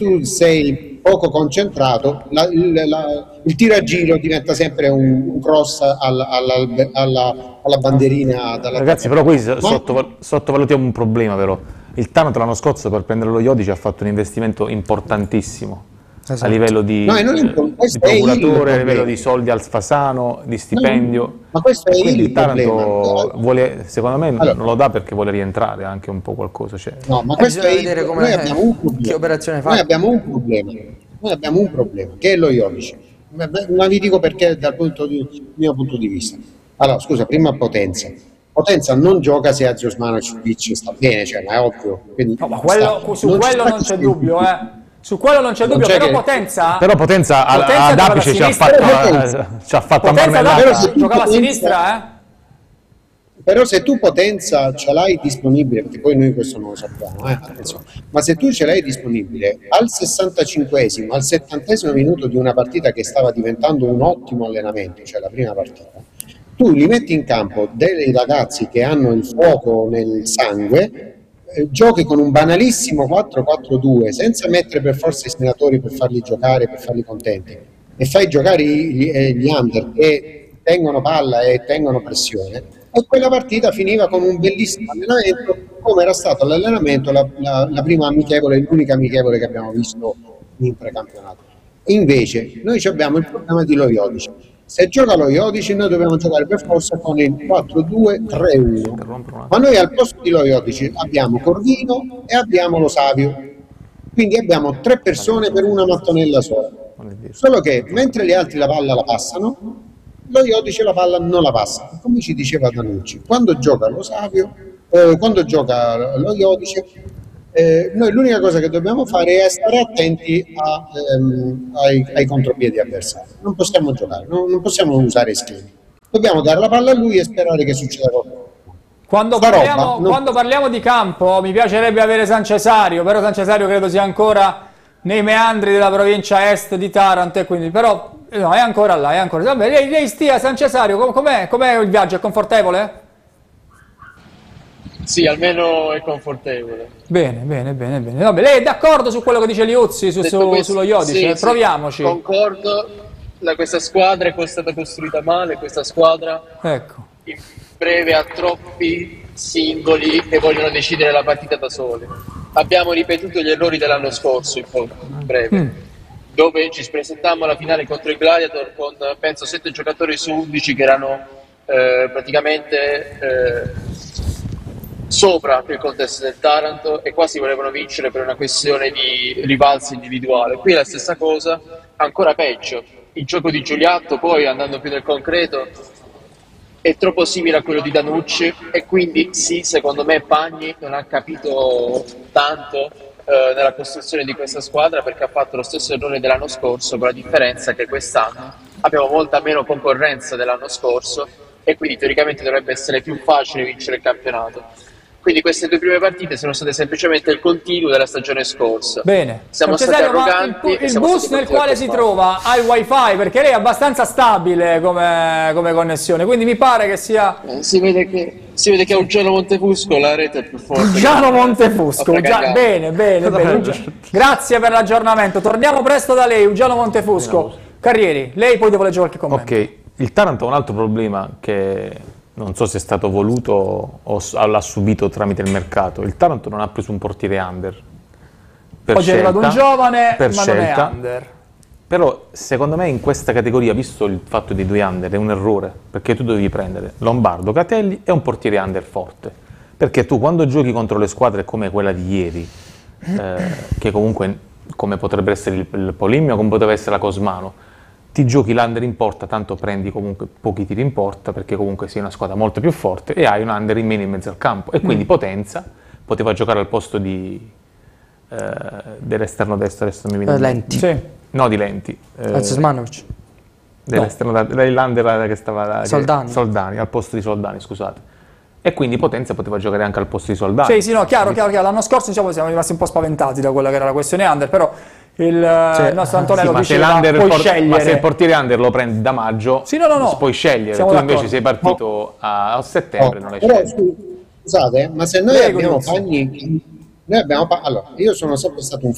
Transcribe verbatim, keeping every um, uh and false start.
tu sei poco concentrato, la, il, la, il tiro a giro diventa sempre un, un cross alla, alla, alla, alla bandierina. Ragazzi, però qui sottoval sottovalutiamo un problema, però. Il Taranto l'anno scorso per prendere lo Iodice ha fatto un investimento importantissimo. Esatto. A livello di, no, non eh, di procuratore, a livello di soldi al Fasano, di stipendio. No, ma questo è quindi il, il Taranto problema. Vuole, secondo me, allora, non lo dà perché vuole rientrare anche un po' qualcosa. Cioè. No, ma questo è vedere come noi abbiamo un problema. Che operazione fa? Noi abbiamo un problema. Noi abbiamo un problema, che è lo Iodice. Ma vi dico perché dal punto di, mio punto di vista. Allora, scusa, prima Potenza. Potenza non gioca se Azio Osmanovic sta bene, cioè, ma è ovvio. No, ma quello, sta, su non quello non c'è dubbio, eh. Su quello non c'è dubbio, però, che... Potenza, però Potenza Potenza ad apice ci ha fatto, eh, ci ha fatto Potenza giocava a sinistra, eh? Però se tu Potenza ce l'hai disponibile, perché poi noi questo non lo sappiamo, eh, attenzione, ma se tu ce l'hai disponibile al sessantacinquesimo, al settantesimo minuto di una partita che stava diventando un ottimo allenamento, cioè la prima partita, tu li metti in campo dei ragazzi che hanno il fuoco nel sangue, eh, giochi con un banalissimo quattro quattro due senza mettere per forza i senatori per farli giocare, per farli contenti, e fai giocare gli, gli under che tengono palla e tengono pressione, e quella partita finiva con un bellissimo allenamento, come era stato l'allenamento la, la, la prima amichevole, l'unica amichevole che abbiamo visto in precampionato. Invece noi abbiamo il problema di lo Iodice. Se gioca lo Iodice noi dobbiamo giocare per forza con il quattro due tre uno, ma noi al posto di lo Iodice abbiamo Corvino e abbiamo lo Savio, quindi abbiamo tre persone per una mattonella sola, solo che mentre gli altri la palla la passano, lo Iodice la palla non la passa, come ci diceva Danucci. Quando gioca lo Savio, eh, quando gioca lo Iodice, eh, noi l'unica cosa che dobbiamo fare è stare attenti a, ehm, ai, ai contropiedi avversari. Non possiamo giocare, non, non possiamo usare schemi. Dobbiamo dare la palla a lui e sperare che succeda qualcosa. Quando parliamo, roba, non... quando parliamo di campo, mi piacerebbe avere San Cesario, però San Cesario credo sia ancora nei meandri della provincia est di Taranto, e quindi però no, è ancora là, è ancora. Vabbè, lei, lei stia San Cesario, com'è, com'è il viaggio? È confortevole? Sì, almeno è confortevole. Bene, bene, bene, bene. Vabbè, lei è d'accordo su quello che dice Liuzzi su, su, questo, sullo Iodice? Sì, proviamoci. Sì, concordo. La, questa squadra è stata costruita male, questa squadra ecco. in breve ha troppi singoli che vogliono decidere la partita da soli. Abbiamo ripetuto gli errori dell'anno scorso in, in breve, mm. dove ci presentammo alla finale contro il Gladiator con penso sette giocatori su undici che erano eh, praticamente eh, sopra il contesto del Taranto e quasi volevano vincere per una questione di rivalsa individuale. Qui è la stessa cosa, ancora peggio. Il gioco di Giuliatto, poi andando più nel concreto, è troppo simile a quello di Danucci, e quindi sì, secondo me Pagni non ha capito tanto eh, nella costruzione di questa squadra, perché ha fatto lo stesso errore dell'anno scorso, con la differenza che quest'anno abbiamo molta meno concorrenza dell'anno scorso e quindi teoricamente dovrebbe essere più facile vincere il campionato. Quindi queste due prime partite sono state semplicemente il continuo della stagione scorsa. Bene. Siamo stati Cesario, arroganti. Il, il bus nel quale si trova ha il wifi, perché lei è abbastanza stabile come, come connessione, quindi mi pare che sia... Eh, si vede che, si vede che a Uggiano Montefusco la rete è più forte. Uggiano Montefusco, Uggiano, bene, bene, bene. Grazie per l'aggiornamento. Torniamo presto da lei, Uggiano Montefusco. Carrieri, lei poi vuole qualche commento. Ok, il Taranto ha un altro problema che... non so se è stato voluto o l'ha subito tramite il mercato. Il Taranto non ha preso un portiere under. Per Oggi scelta, è arrivato un giovane, per ma scelta, non è under. Però secondo me in questa categoria, visto il fatto dei due under, è un errore, perché tu devi prendere Lombardo, Catelli e un portiere under forte. Perché tu quando giochi contro le squadre come quella di ieri, eh, che comunque come potrebbe essere il, il Polimmio, come potrebbe essere la Cosmano, ti giochi l'under in porta, tanto prendi comunque pochi tiri in porta, perché comunque sei una squadra molto più forte e hai un under in meno in mezzo al campo, e quindi mm. Potenza poteva giocare al posto di eh, dell'esterno destro, adesso mi viene uh, Lenti. Sì. No, di Lenti. Eh, Azesmanovic. Dell'esterno no. dell'under che stava Soldani. Che, Soldani, al posto di Soldani, scusate. E quindi Potenza poteva giocare anche al posto di Soldani. Sì, sì, no, chiaro, chiaro, chiaro. L'anno scorso diciamo siamo rimasti un po' spaventati da quella che era la questione under, però il, cioè, il nostro Antonello sì, diceva puoi port- scegliere. Ma se il portiere under lo prendi da maggio, sì, no, no, no. puoi scegliere. Siamo tu d'accordo. invece sei partito a, a settembre, no, non hai però, scelto. Scusate, ma se noi Prego, abbiamo Pagni, noi abbiamo allora, io sono sempre stato un